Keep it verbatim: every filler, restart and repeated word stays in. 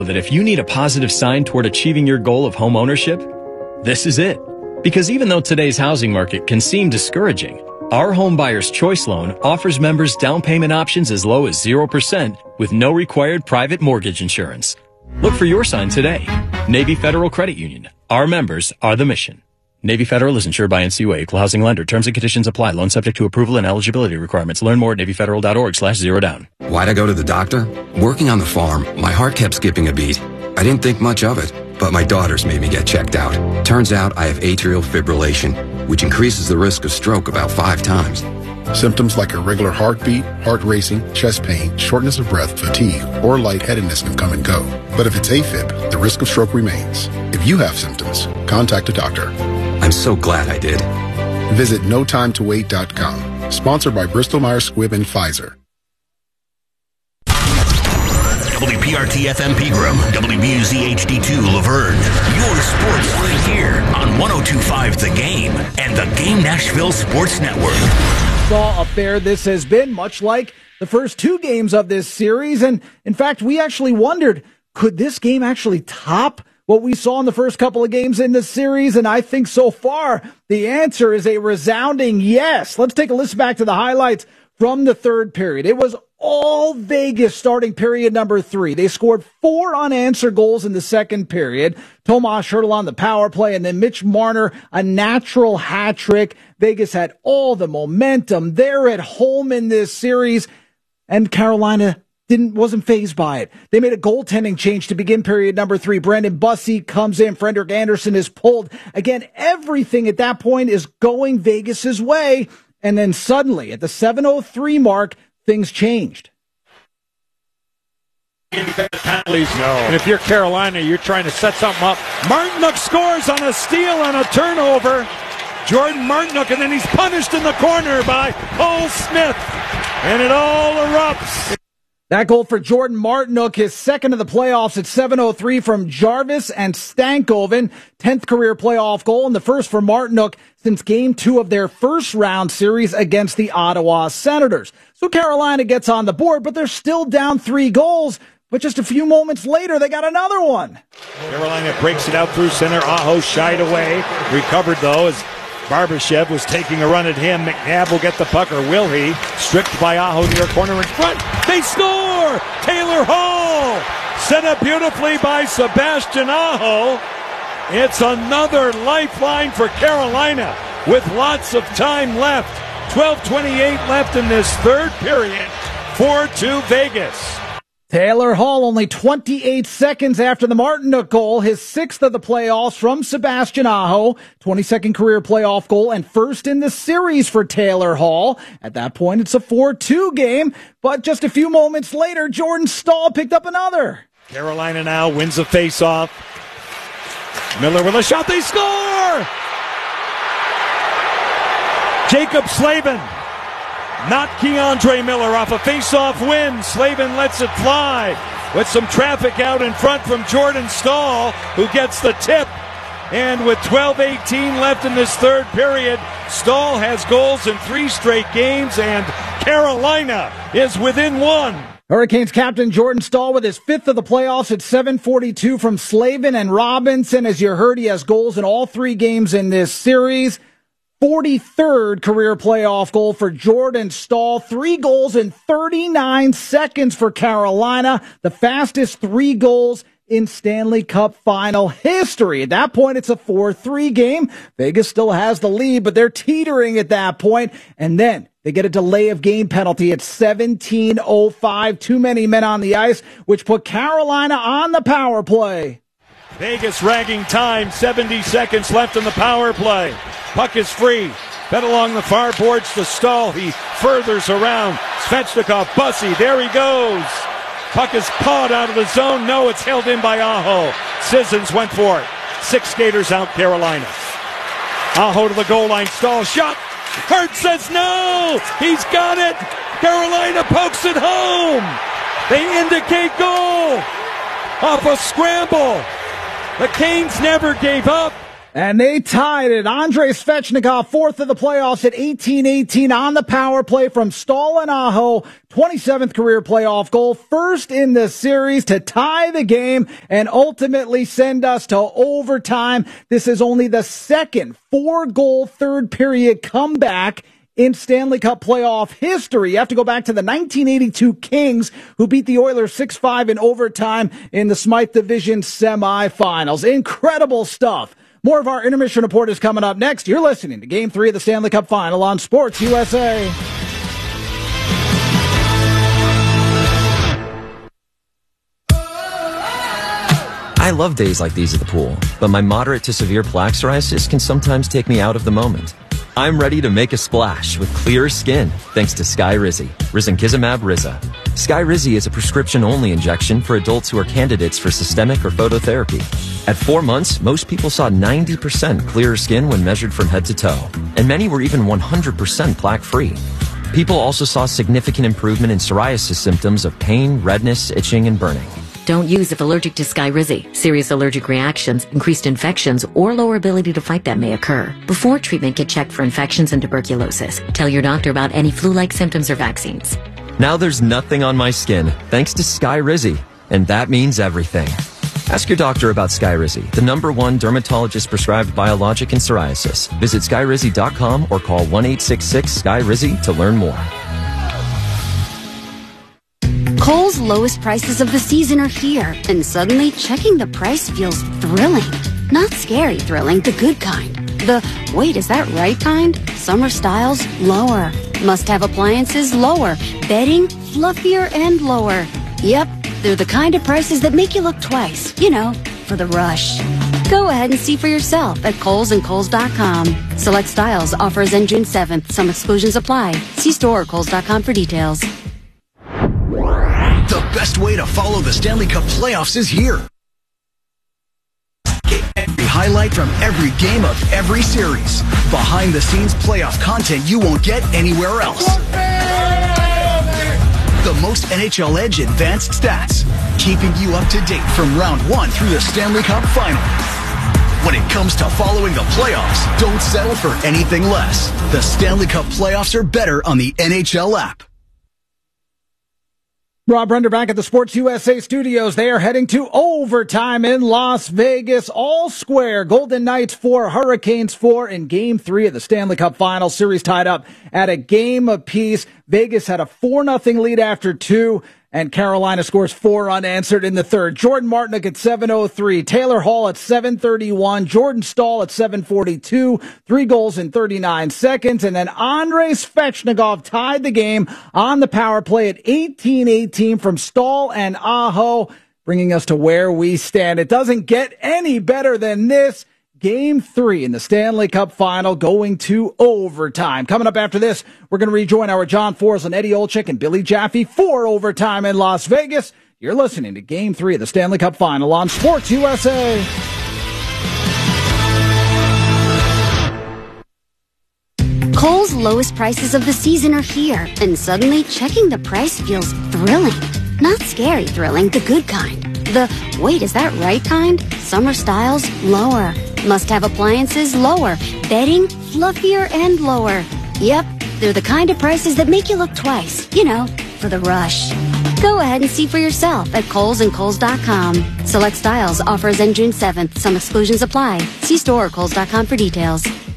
that if you need a positive sign toward achieving your goal of home ownership, this is it. Because even though today's housing market can seem discouraging, our Home Buyer's Choice Loan offers members down payment options as low as zero percent with no required private mortgage insurance. Look for your sign today. Navy Federal Credit Union. Our members are the mission. Navy Federal is insured by N C U A, Equal Housing Lender. Terms and conditions apply. Loan subject to approval and eligibility requirements. Learn more at navy federal dot org slash zero down. Why'd I go to the doctor? Working on the farm, my heart kept skipping a beat. I didn't think much of it, but my daughters made me get checked out. Turns out I have atrial fibrillation, which increases the risk of stroke about five times. Symptoms like irregular heartbeat, heart racing, chest pain, shortness of breath, fatigue, or lightheadedness can come and go. But if it's AFib, the risk of stroke remains. If you have symptoms, contact a doctor. I'm so glad I did. Visit no time to wait dot com. Sponsored by Bristol Myers Squibb and Pfizer. W P R T F M Pegram, W B U Z H D two Laverne. Your sports right here on one oh two point five The Game and the Game Nashville Sports Network. Saw affair this has been, much like the first two games of this series. And in fact, we actually wondered, could this game actually top what we saw in the first couple of games in the series? And I think so far, the answer is a resounding yes. Let's take a listen back to the highlights from the third period. It was all Vegas starting period number three. They scored four unanswered goals in the second period. Tomas Hertl on the power play, and then Mitch Marner, a natural hat trick. Vegas had all the momentum. They're at home in this series, and Carolina didn't wasn't fazed by it. They made a goaltending change to begin period number three. Brandon Bussey comes in. Frederik Andersen is pulled. Again, everything at that point is going Vegas's way. And then suddenly, at the seven oh three mark, things changed. Penalties. No. And if you're Carolina, you're trying to set something up. Martinook scores on a steal on a turnover. Jordan Martinook, and then he's punished in the corner by Paul Smith. And it all erupts. That goal for Jordan Martinook, his second of the playoffs at seven oh three from Jarvis and Stankoven. tenth career playoff goal, and the first for Martinook since game two of their first round series against the Ottawa Senators. So Carolina gets on the board, but they're still down three goals. But just a few moments later, they got another one. Carolina breaks it out through center. Aho shied away. Recovered, though, as Barbashev was taking a run at him. McNabb will get the puck, or will he? Stripped by Aho near corner in front. They score! Taylor Hall! Set up beautifully by Sebastian Aho. It's another lifeline for Carolina with lots of time left. twelve twenty-eight left in this third period. four two Vegas. Taylor Hall only twenty-eight seconds after the Martinook goal, his sixth of the playoffs from Sebastian Aho, twenty-second career playoff goal and first in the series for Taylor Hall. At that point, it's a four two game, but just a few moments later, Jordan Staal picked up another. Carolina now wins the faceoff. Miller with a shot, they score! Jacob Slavin. Not Keandre Miller off a face-off win. Slavin lets it fly with some traffic out in front from Jordan Staal, who gets the tip. And with twelve eighteen left in this third period, Staal has goals in three straight games, and Carolina is within one. Hurricanes captain Jordan Staal with his fifth of the playoffs at seven forty-two from Slavin and Robinson. As you heard, he has goals in all three games in this series. forty-third career playoff goal for Jordan Staal. Three goals in thirty-nine seconds for Carolina. The fastest three goals in Stanley Cup final history. At that point, it's a four three game. Vegas still has the lead, but they're teetering at that point. And then they get a delay of game penalty at seventeen oh five. Too many men on the ice, which put Carolina on the power play. Vegas ragging time. seventy seconds left in the power play. Puck is free. Fed along the far boards to Staal. He furthers around. Svechnikov, Bussey. There he goes. Puck is pawed out of the zone. No, it's held in by Aho. Sissons went for it. Six skaters out, Carolina. Aho to the goal line. Staal shot. Hurt says no. He's got it. Carolina pokes it home. They indicate goal off a scramble. The Canes never gave up. And they tied it. Andrei Svechnikov, fourth of the playoffs at eighteen eighteen on the power play from Stahl and Aho. twenty-seventh career playoff goal. First in the series to tie the game and ultimately send us to overtime. This is only the second four-goal third period comeback in Stanley Cup playoff history. You have to go back to the nineteen eighty-two Kings, who beat the Oilers six five in overtime in the Smythe Division semifinals. Incredible stuff. More of our intermission report is coming up next. You're listening to Game three of the Stanley Cup Final on Sports U S A. I love days like these at the pool, but my moderate to severe plaque psoriasis can sometimes take me out of the moment. I'm ready to make a splash with clearer skin thanks to Skyrizi, Risankizumab Riza. Skyrizi is a prescription-only injection for adults who are candidates for systemic or phototherapy. At four months, most people saw ninety percent clearer skin when measured from head to toe, and many were even one hundred percent plaque-free. People also saw significant improvement in psoriasis symptoms of pain, redness, itching, and burning. Don't use if allergic to Skyrizi. Serious allergic reactions, increased infections, or lower ability to fight them may occur. Before treatment, get checked for infections and tuberculosis. Tell your doctor about any flu-like symptoms or vaccines. Now there's nothing on my skin thanks to Skyrizi, and that means everything. Ask your doctor about Skyrizi, the number one dermatologist-prescribed biologic in psoriasis. Visit skyrizi dot com or call one eight six six Skyrizi to learn more. Kohl's lowest prices of the season are here, and suddenly checking the price feels thrilling. Not scary thrilling, the good kind. The, wait, is that right kind? Summer styles, lower. Must-have appliances, lower. Bedding, fluffier and lower. Yep, they're the kind of prices that make you look twice, you know, for the rush. Go ahead and see for yourself at Kohl's and Kohl's dot com. Select styles, offers end June seventh. Some exclusions apply. See store or Kohl's dot com for details. The best way to follow the Stanley Cup playoffs is here. Get every highlight from every game of every series. Behind-the-scenes playoff content you won't get anywhere else. The most N H L Edge advanced stats, keeping you up to date from round one through the Stanley Cup Final. When it comes to following the playoffs, don't settle for anything less. The Stanley Cup playoffs are better on the N H L app. Rob Render back at the Sports U S A studios. They are heading to overtime in Las Vegas. All square. Golden Knights four, Hurricanes four in game three of the Stanley Cup Final. Series tied up at a game apiece. Vegas had a four nothing lead after two, and Carolina scores four unanswered in the third. Jordan Martinook at seven oh three, Taylor Hall at seven thirty-one, Jordan Stahl at seven forty-two, three goals in thirty-nine seconds, and then Andrei Svechnikov tied the game on the power play at eighteen eighteen from Stahl and Aho, bringing us to where we stand. It doesn't get any better than this. Game three in the Stanley Cup Final going to overtime. Coming up after this, we're going to rejoin our John Forsland, Eddie Olczyk, and Billy Jaffe for overtime in Las Vegas. You're listening to Game three of the Stanley Cup Final on Sports U S A. Kohl's lowest prices of the season are here, and suddenly checking the price feels thrilling. Not scary thrilling, the good kind. The, wait, is that right kind? Summer styles, lower. Must-have appliances, lower. Bedding, fluffier and lower. Yep, they're the kind of prices that make you look twice, you know, for the rush. Go ahead and see for yourself at Kohl's and Kohl's dot com. Select styles, offers end June seventh. Some exclusions apply. See store or Kohl's dot com for details.